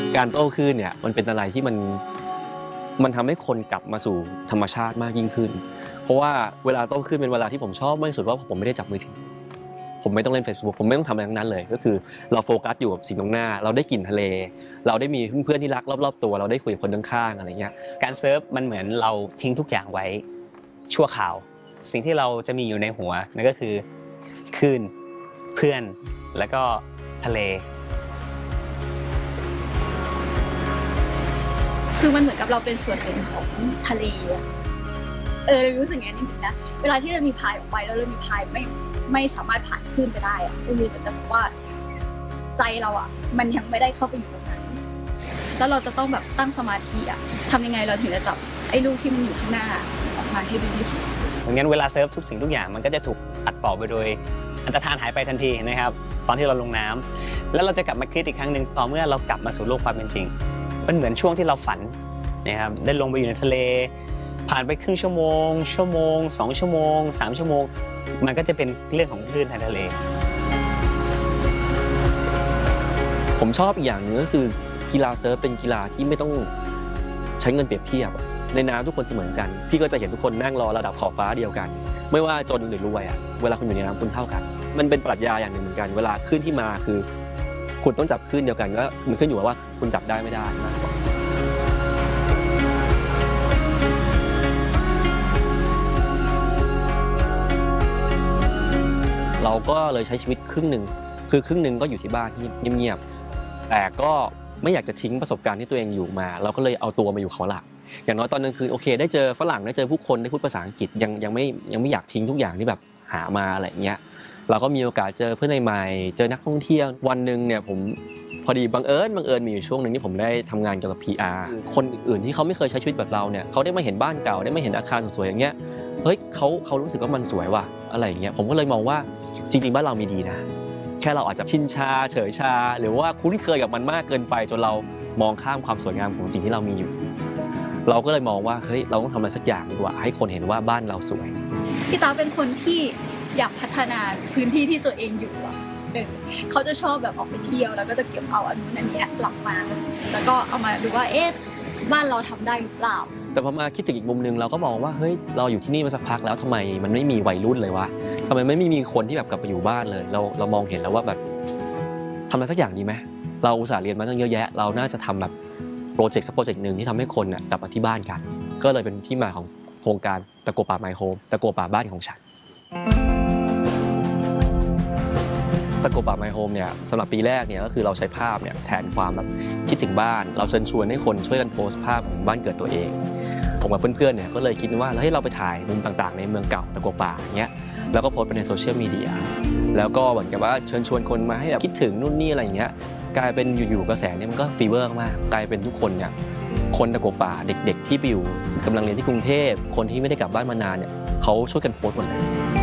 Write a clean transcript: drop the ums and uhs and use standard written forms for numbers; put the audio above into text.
การโต้คลื่นเนี่ยมันเป็นอะไรที่มันทำให้คนกลับมาสู่ธรรมชาติมากยิ่งขึ้นเพราะว่าเวลาโต้คลื่นเป็นเวลาที่ผมชอบมากที่สุดว่าผมไม่ได้จับมือถือผมไม่ต้องเล่น Facebook ผมไม่ต้องทำอะไรทั้งนั้นเลยก็คือเราโฟกัสอยู่กับสิ่งตรงหน้าเราได้กลิ่นทะเลเราได้มีเพื่อนๆที่รักรอบๆตัวเราได้คุยกับคนข้างๆอะไรเงี้ยการเซิร์ฟมันเหมือนเราทิ้งทุกอย่างไว้ชั่วคราวสิ่งที่เราจะมีอยู่ในหัวนั่นก็คือคลื่นเพื่อนแล้วก็ทะเลคือมันเหมือนกับเราเป็นส่วนหนึ่งของทะเลรู้สึกอย่างนี้จริงๆนะเวลาที่เรามีพายออกไปแล้วเรามีพายไม่สามารถผ่านคลื่นไปได้ก็คือเหมือนกับว่าใจเรามันยังไม่ได้เข้าไปอยู่ตรงนั้นแล้วเราจะต้องแบบตั้งสมาธิทำยังไงเราถึงจะจับไอ้ลูกที่มันอยู่ข้างหน้าออกมาให้ดีที่สุดงั้นเวลาเซิร์ฟทุกสิ่งทุกอย่างมันก็จะถูกปัดเป่าไปโดยอันตรธานหายไปทันทีนะครับตอนที่เราลงน้ำแล้วเราจะกลับมาคิดอีกครั้งหนึ่งต่อเมื่อเรากลับมาสู่โลกความเป็นจริงมันเหมือนช่วงที่เราฝันนะครับได้ลงไปอยู่ในทะเลผ่านไปครึ่งชั่วโมง2 ชั่วโมง3 ชั่วโมงมันก็จะเป็นเรื่องของคลื่นทางทะเลผมชอบอีกอย่างหนึ่งก็คือกีฬาเซิร์ฟเป็นกีฬาที่ไม่ต้องใช้เงินเปรียบเทียบในน้ำทุกคนเสมอกันพี่ก็จะเห็นทุกคนนั่งรอระดับขอบฟ้าเดียวกันไม่ว่าจนหรือรวยเวลาคุณอยู่ในน้ำคุณเท่ากันมันเป็นปรัชญาอย่างหนึ่งเหมือนกันเวลาคลื่นที่มาคือคุณต้องจับคลื่นเดียวกันก็มันขึ้นอยู่กับว่าคุณจับได้ไม่ได้มากกว่าเราก็เลยใช้ชีวิตครึ่งหนึ่งคือครึ่งหนึ่งก็อยู่ที่บ้านที่เงียบๆแต่ก็ไม่อยากจะทิ้งประสบการณ์ที่ตัวเองอยู่มาเราก็เลยเอาตัวมาอยู่เขาหลักอย่างน้อยตอนกลางคืนโอเคได้เจอฝรั่งได้เจอผู้คนได้พูดภาษาอังกฤษยังไม่อยากทิ้งทุกอย่างที่แบบหามาอะไรเงี้ยเราก็มีโอกาสเจอเพื่อนใหม่ๆเจอนักท่องเที่ยววันหนึ่งเนี่ยผมพอดีบังเอิญมีอยู่ช่วงหนึ่งที่ผมได้ทำงานเกี่ยวกับ PR คนอื่นที่เขาไม่เคยใช้ชีวิตแบบเราเนี่ยเขาได้มาเห็นบ้านเก่าได้มาเห็นอาคารสวยๆอย่างเงี้ยเฮ้ยเขารู้สึกว่ามันสวยว่ะอะไรอย่างเงี้ยผมก็เลยมองว่าจริงๆบ้านเรามีดีนะแค่เราอาจจะชินชาเฉยชาหรือว่าคุ้นเคยกับมันมากเกินไปจนเรามองข้ามความสวยงามของสิ่งที่เรามีอยู่เราก็เลยมองว่าเฮ้ยเราต้องทำอะไรสักอย่างดีกว่าให้คนเห็นว่าบ้านเราสวยพี่ตาเป็นคนที่อยากพัฒนาพื้นที่ที่ตัวเองอยู่เขาจะชอบแบบออกไปเที่ยวแล้วก็จะเก็บเอาอันนู้นอันนี้กลับมาแล้วก็เอามาดูว่าบ้านเราทำได้หรือเปล่าแต่พอมาคิดถึงอีกมุมนึงเราก็มองว่าเฮ้ยเราอยู่ที่นี่มาสักพักแล้วทำไมมันไม่มีวัยรุ่นเลยวะทำไมไม่มีคนที่แบบกลับไปอยู่บ้านเลยเรามองเห็นแล้วว่าแบบทำอะไรสักอย่างดีไหมเราอุตส่าห์เรียนมาตั้งเยอะแยะเราน่าจะทำแบบโปรเจกต์หนึ่งที่ทำให้คนกลับมาที่บ้านกันก็เลยเป็นที่มาของโครงการตะกัวป่า My Home ตะกัวป่าบ้านของฉันตะกัวป่า My Home เนี่ยสำหรับปีแรกเนี่ยก็คือเราใช้ภาพเนี่ยแทนความแบบคิดถึงบ้านเราเชิญชวนให้คนช่วยกันโพสต์ภาพของบ้านเกิดตัวเองผมกับเพื่อนๆเนี่ยก็เลยคิดว่าเฮ้ยเราไปถ่ายมุมต่างๆในเมืองเก่าตะกัวป่าอย่างเงี้ยแล้วก็โพสต์ไปในโซเชียลมีเดียแล้วก็เหมือนกับว่าเชิญชวนคนมาให้แบบคิดถึงนู่นนี่อะไรอย่างเงี้ยกลายเป็นอยู่ๆกระแสเนี่ยมันก็ฟีเวอร์มากกลายเป็นทุกคนเนี่ยคนตะกัวป่าเด็กๆที่ไปอยู่กำลังเรียนที่กรุงเทพคนที่ไม่ได้กลับบ้านมานานเนี่ยเขาช่วยกันโพสต์หมดเลย